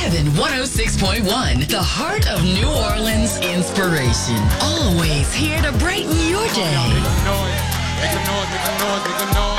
Heaven 106.1, the heart of New Orleans inspiration. Always here to brighten your day. Make some noise, make some noise, make some noise, make some noise.